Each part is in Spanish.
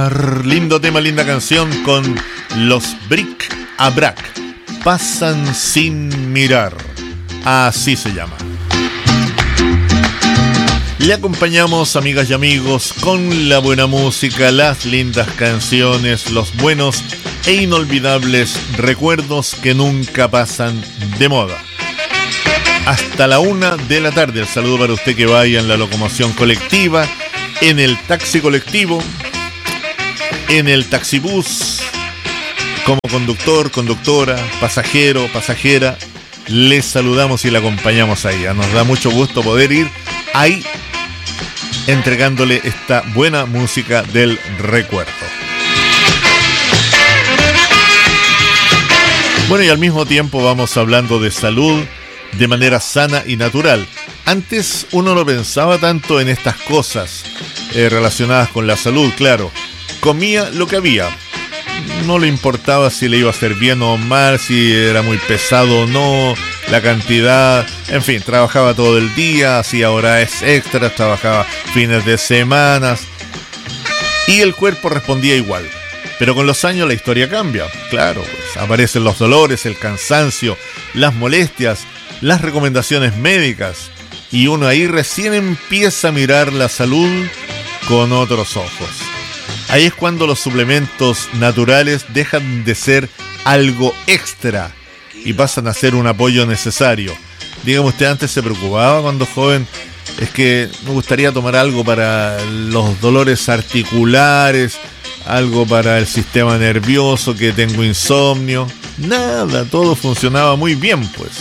Lindo tema, linda canción con los Bric a Brac. Pasan sin mirar. Así se llama. Le acompañamos, amigas y amigos, con la buena música, las lindas canciones, los buenos e inolvidables recuerdos que nunca pasan de moda. Hasta la 1 de la tarde. El saludo para usted que vaya en la locomoción colectiva, en el taxi colectivo, en el taxibús, como conductor, conductora, pasajero, pasajera. Les saludamos y le acompañamos ahí. Nos da mucho gusto poder ir ahí entregándole esta buena música del recuerdo. Bueno, y al mismo tiempo vamos hablando de salud de manera sana y natural. Antes uno no pensaba tanto en estas cosas relacionadas con la salud, claro. Comía lo que había. No le importaba si le iba a hacer bien o mal, si era muy pesado o no, la cantidad, en fin, trabajaba todo el día, hacía horas extras, trabajaba fines de semana y el cuerpo respondía igual. Pero con los años la historia cambia, claro, pues aparecen los dolores, el cansancio, las molestias, las recomendaciones médicas y uno ahí recién empieza a mirar la salud con otros ojos. Ahí es cuando los suplementos naturales dejan de ser algo extra y pasan a ser un apoyo necesario. Dígame, usted antes se preocupaba cuando joven, es que me gustaría tomar algo para los dolores articulares, algo para el sistema nervioso, que tengo insomnio. Nada, todo funcionaba muy bien, pues.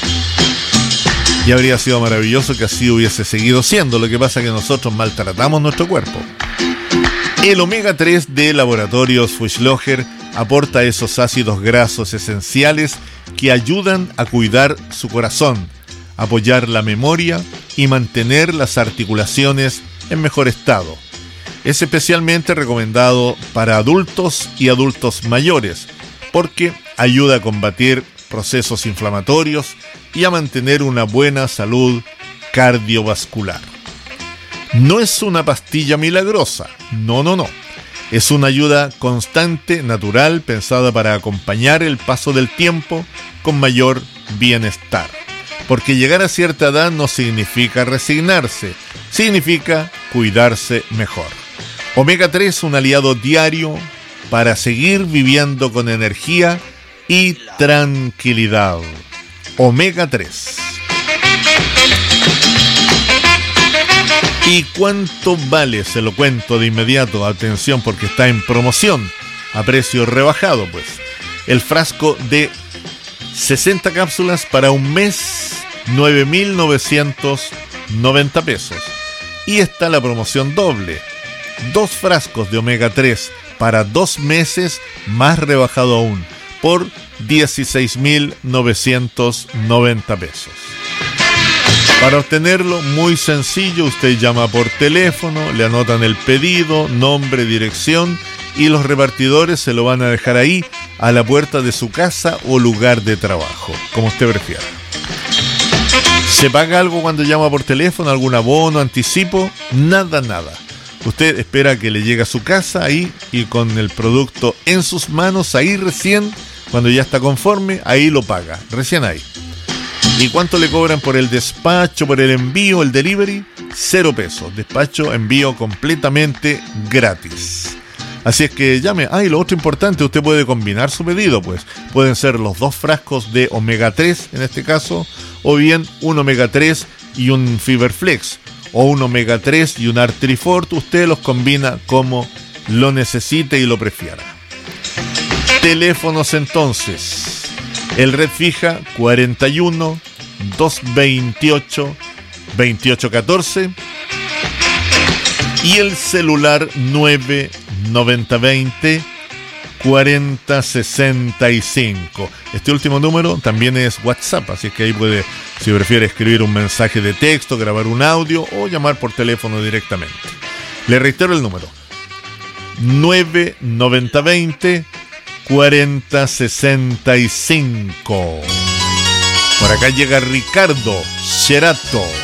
Y habría sido maravilloso que así hubiese seguido siendo. Lo que pasa es que nosotros maltratamos nuestro cuerpo. El omega 3 de Laboratorios Fuchsloger aporta esos ácidos grasos esenciales que ayudan a cuidar su corazón, apoyar la memoria y mantener las articulaciones en mejor estado. Es especialmente recomendado para adultos y adultos mayores porque ayuda a combatir procesos inflamatorios y a mantener una buena salud cardiovascular. No es una pastilla milagrosa, no. Es una ayuda constante, natural, pensada para acompañar el paso del tiempo con mayor bienestar. Porque llegar a cierta edad no significa resignarse, significa cuidarse mejor. Omega 3, un aliado diario para seguir viviendo con energía y tranquilidad. Omega 3. ¿Y cuánto vale? Se lo cuento de inmediato. Atención, porque está en promoción a precio rebajado, pues. El frasco de 60 cápsulas para un mes, 9.990 pesos. Y está la promoción doble. 2 frascos de omega 3 para 2 meses, más rebajado aún, por 16.990 pesos. Para obtenerlo, muy sencillo, usted llama por teléfono, le anotan el pedido, nombre, dirección y los repartidores se lo van a dejar ahí a la puerta de su casa o lugar de trabajo, como usted prefiera. ¿Se paga algo cuando llama por teléfono? ¿Algún abono, anticipo? Nada. Usted espera que le llegue a su casa ahí y con el producto en sus manos, ahí recién, cuando ya está conforme, ahí lo paga, recién ahí. ¿Y cuánto le cobran por el despacho, por el envío, el delivery? 0 pesos. Despacho, envío completamente gratis. Así es que llame. Y lo otro importante, usted puede combinar su pedido, pues. Pueden ser los 2 frascos de omega 3, en este caso, o bien un omega 3 y un Fiberflex, o un omega 3 y un Artrifort. Usted los combina como lo necesite y lo prefiera. Teléfonos entonces. El red fija 41 228 2814 y el celular 99020 4065. Este último número también es WhatsApp, así que ahí puede, si prefiere, escribir un mensaje de texto, grabar un audio o llamar por teléfono directamente. Le reitero el número 99020 4065. Por acá llega Ricardo Cerato.